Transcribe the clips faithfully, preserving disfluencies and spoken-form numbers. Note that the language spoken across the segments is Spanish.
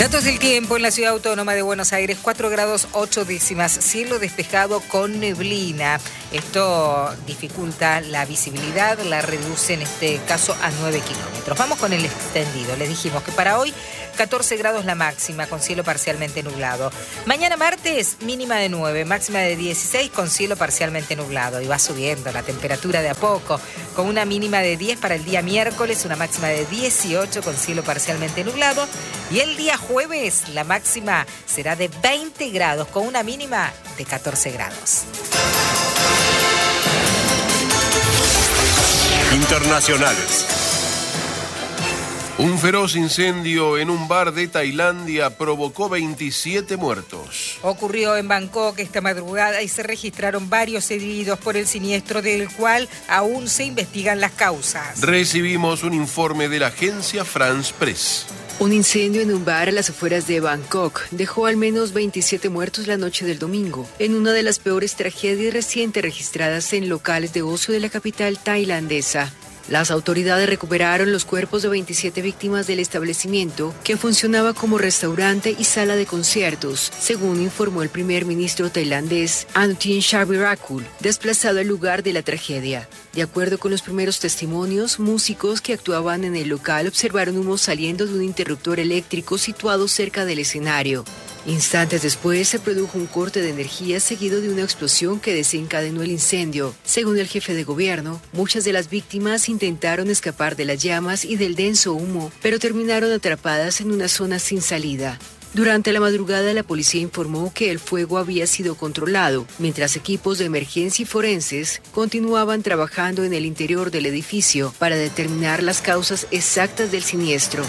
Datos del tiempo en la Ciudad Autónoma de Buenos Aires, cuatro grados ocho décimas, cielo despejado con neblina. Esto dificulta la visibilidad, la reduce en este caso a nueve kilómetros. Vamos con el extendido. Les dijimos que para hoy catorce grados la máxima, con cielo parcialmente nublado. Mañana martes, mínima de nueve, máxima de dieciséis con cielo parcialmente nublado. Y va subiendo la temperatura de a poco, con una mínima de diez para el día miércoles, una máxima de dieciocho con cielo parcialmente nublado. Y el día jueves, la máxima será de veinte grados, con una mínima de catorce grados. Internacionales. Un feroz incendio en un bar de Tailandia provocó veintisiete muertos. Ocurrió en Bangkok esta madrugada y se registraron varios heridos por el siniestro, del cual aún se investigan las causas. Recibimos un informe de la agencia France Press. Un incendio en un bar a las afueras de Bangkok dejó al menos veintisiete muertos la noche del domingo, en una de las peores tragedias recientes registradas en locales de ocio de la capital tailandesa. Las autoridades recuperaron los cuerpos de veintisiete víctimas del establecimiento, que funcionaba como restaurante y sala de conciertos, según informó el primer ministro tailandés Anutin Charnvirakul, desplazado al lugar de la tragedia. De acuerdo con los primeros testimonios, músicos que actuaban en el local observaron humo saliendo de un interruptor eléctrico situado cerca del escenario. Instantes después se produjo un corte de energía seguido de una explosión que desencadenó el incendio. Según el jefe de gobierno, muchas de las víctimas intentaron escapar de las llamas y del denso humo, pero terminaron atrapadas en una zona sin salida. Durante la madrugada, la policía informó que el fuego había sido controlado, mientras equipos de emergencia y forenses continuaban trabajando en el interior del edificio para determinar las causas exactas del siniestro.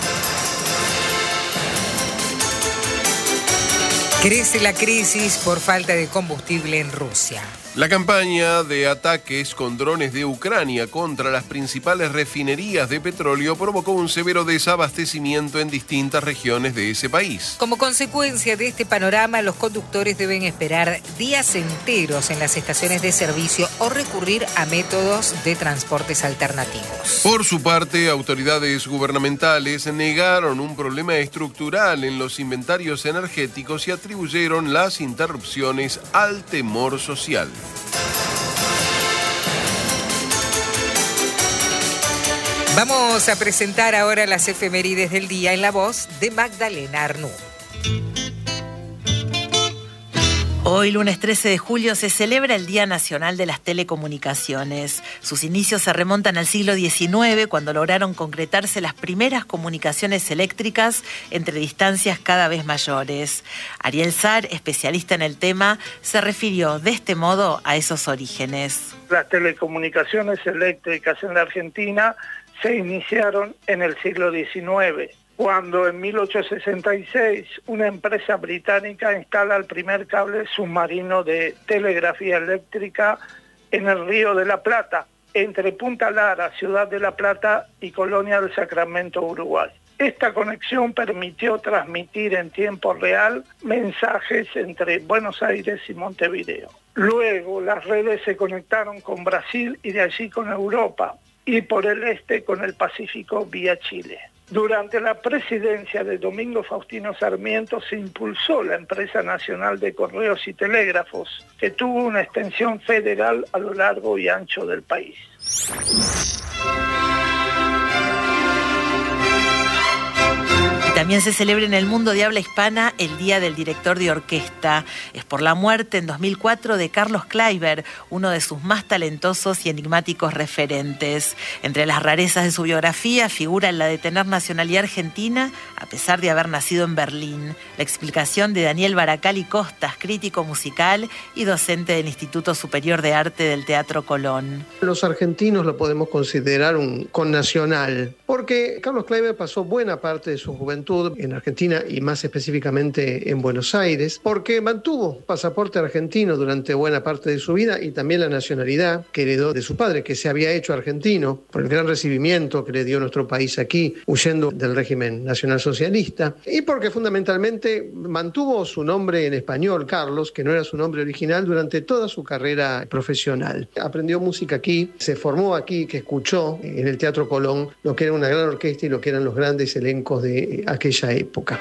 Crece la crisis por falta de combustible en Rusia. La campaña de ataques con drones de Ucrania contra las principales refinerías de petróleo provocó un severo desabastecimiento en distintas regiones de ese país. Como consecuencia de este panorama, los conductores deben esperar días enteros en las estaciones de servicio o recurrir a métodos de transportes alternativos. Por su parte, autoridades gubernamentales negaron un problema estructural en los inventarios energéticos y atribuyeron las interrupciones al temor social. Vamos a presentar ahora las efemérides del día en la voz de Magdalena Arnú. Hoy, lunes trece de julio, se celebra el Día Nacional de las Telecomunicaciones. Sus inicios se remontan al siglo diecinueve, cuando lograron concretarse las primeras comunicaciones eléctricas entre distancias cada vez mayores. Ariel Sar, especialista en el tema, se refirió de este modo a esos orígenes. Las telecomunicaciones eléctricas en la Argentina se iniciaron en el siglo diecinueve. Cuando en mil ochocientos sesenta y seis una empresa británica instala el primer cable submarino de telegrafía eléctrica en el Río de la Plata, entre Punta Lara, Ciudad de la Plata y Colonia del Sacramento, Uruguay. Esta conexión permitió transmitir en tiempo real mensajes entre Buenos Aires y Montevideo. Luego las redes se conectaron con Brasil y de allí con Europa, y por el este con el Pacífico vía Chile. Durante la presidencia de Domingo Faustino Sarmiento se impulsó la Empresa Nacional de Correos y Telégrafos, que tuvo una extensión federal a lo largo y ancho del país. También se celebra en el mundo de habla hispana el Día del Director de Orquesta. Es por la muerte en dos mil cuatro de Carlos Kleiber, uno de sus más talentosos y enigmáticos referentes. Entre las rarezas de su biografía figura la de tener nacionalidad argentina, a pesar de haber nacido en Berlín. La explicación de Daniel Baracali Costas, crítico musical y docente del Instituto Superior de Arte del Teatro Colón. Los argentinos lo podemos considerar un connacional, porque Carlos Kleiber pasó buena parte de su juventud en Argentina y más específicamente en Buenos Aires, porque mantuvo pasaporte argentino durante buena parte de su vida y también la nacionalidad que heredó de su padre, que se había hecho argentino por el gran recibimiento que le dio nuestro país aquí, huyendo del régimen nacionalsocialista, y porque fundamentalmente mantuvo su nombre en español, Carlos, que no era su nombre original, durante toda su carrera profesional. Aprendió música aquí, se formó aquí, que escuchó en el Teatro Colón lo que era una gran orquesta y lo que eran los grandes elencos de aquel aquella época.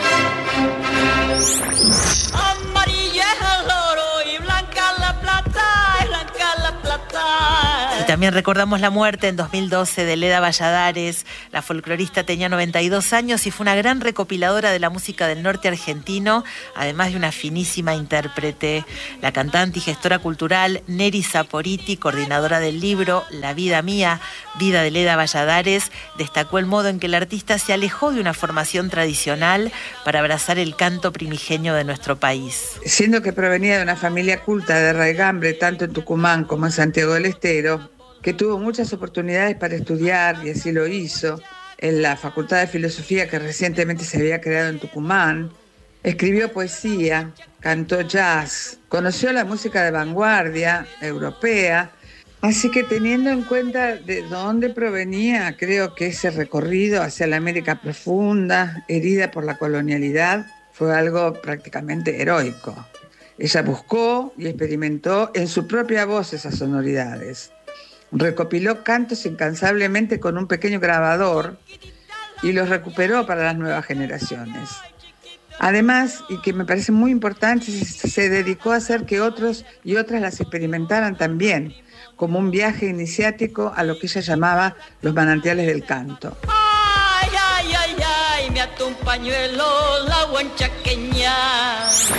Y también recordamos la muerte en dos mil doce de Leda Valladares. La folclorista tenía noventa y dos años y fue una gran recopiladora de la música del norte argentino, además de una finísima intérprete. La cantante y gestora cultural Neri Saporiti, coordinadora del libro La vida mía, vida de Leda Valladares, destacó el modo en que el artista se alejó de una formación tradicional para abrazar el canto primigenio de nuestro país. Siendo que provenía de una familia culta de raigambre tanto en Tucumán como en Santiago del Estero, que tuvo muchas oportunidades para estudiar, y así lo hizo, en la Facultad de Filosofía que recientemente se había creado en Tucumán, escribió poesía, cantó jazz, conoció la música de vanguardia europea, así que teniendo en cuenta de dónde provenía, creo que ese recorrido hacia la América profunda, herida por la colonialidad, fue algo prácticamente heroico. Ella buscó y experimentó en su propia voz esas sonoridades. Recopiló cantos incansablemente con un pequeño grabador y los recuperó para las nuevas generaciones. Además, y que me parece muy importante, se dedicó a hacer que otros y otras las experimentaran también, como un viaje iniciático a lo que ella llamaba los manantiales del canto. Ay, ay, ay, ay, me ató un pañuelo la huanchaqueña.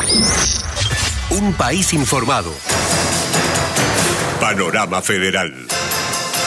Un país informado. Panorama Federal.